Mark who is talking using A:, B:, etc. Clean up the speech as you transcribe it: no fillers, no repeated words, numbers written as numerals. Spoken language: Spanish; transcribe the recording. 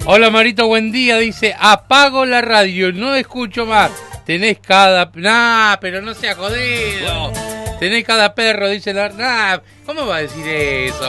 A: Hola Marito, buen día. Dice, apago la radio, no escucho más. Tenés cada... Nah, pero no sea jodido. Tenés cada perro, dice la... Nah, ¿cómo va a decir eso?